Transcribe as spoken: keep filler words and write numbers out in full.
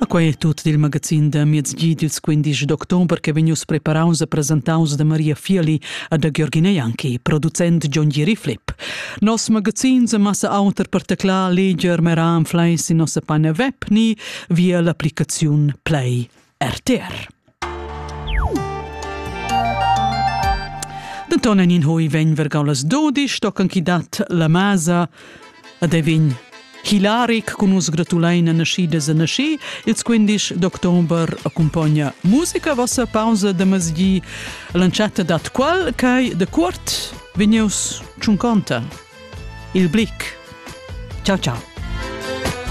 Quai è tutto il magazin da Miezgi dils quindici d'october che venius preparaus e presentaus da Maria Fiali e da Gheorghina Ianchi, producent John Giri Flip. Nos magazins e massa auter particolare leger meram fleis in nossa pane web ni via l'applicazione Play R T R. D'antonen in hoi vegn vergaulas dodisch, tocan chi dat la masa ed e vegn hilaric con us gratulain a nascidas a nasci. Il quindici d'october accompagna musica, vossa pausa da masghi lanciata dat qual, che de quart vegneus cinquanta. Il blic. Ciao ciao.